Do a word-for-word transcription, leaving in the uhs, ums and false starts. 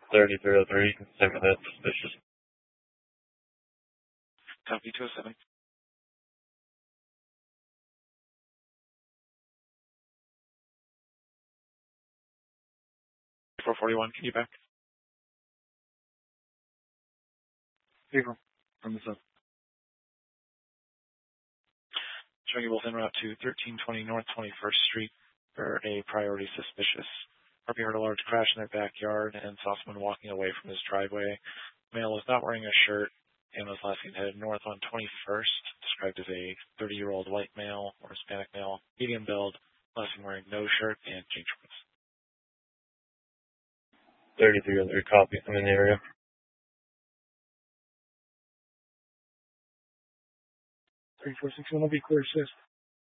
thirty-three oh three, same with that, suspicious. Copy two oh seven. four forty-one, can you back? April, from the sub. Showing you both en route to thirteen twenty North twenty-first Street for a priority suspicious. R P heard a large crash in their backyard and saw someone walking away from his driveway. Male was not wearing a shirt and was last seen headed north on twenty-first, described as a thirty-year-old white male or Hispanic male, medium build, last seen wearing no shirt and jean shorts. thirty-three oh three, copy. I'm in the area. three four six one will be clear, assist.